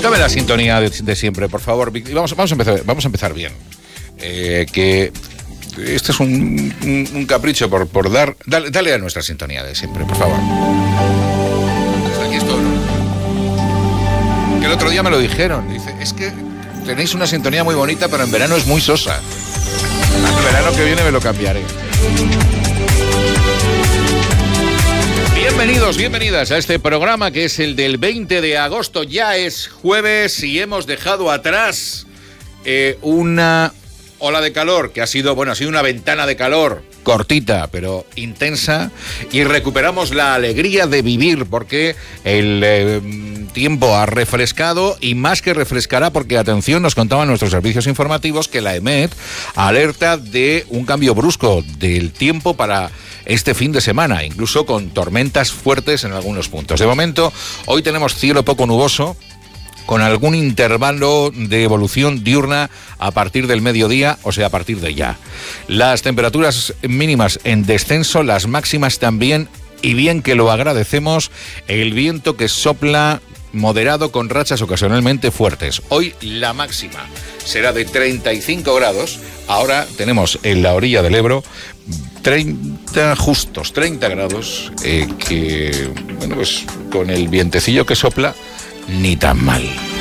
Póntame la sintonía de siempre, por favor. Y vamos a empezar bien. Que este es un capricho por dar... Dale a nuestra sintonía de siempre, por favor. Hasta aquí es todo. Que el otro día me lo dijeron. Dice, es que tenéis una sintonía muy bonita, pero en verano es muy sosa. El verano que viene me lo cambiaré. Bienvenidas a este programa que es el del 20 de agosto. Ya es jueves y hemos dejado atrás una ola de calor que ha sido una ventana de calor cortita pero intensa, y recuperamos la alegría de vivir porque el tiempo ha refrescado, y más que refrescará porque, atención, nos contaban nuestros servicios informativos que la EMET alerta de un cambio brusco del tiempo para este fin de semana, incluso con tormentas fuertes en algunos puntos. De momento, hoy tenemos cielo poco nuboso, con algún intervalo de evolución diurna a partir del mediodía, o sea, a partir de ya. Las temperaturas mínimas en descenso, las máximas también, y bien que lo agradecemos, el viento que sopla moderado con rachas ocasionalmente fuertes. Hoy la máxima será de 35 grados, ahora tenemos en la orilla del Ebro 30 grados, que, bueno, pues con el vientecillo que sopla, ni tan mal.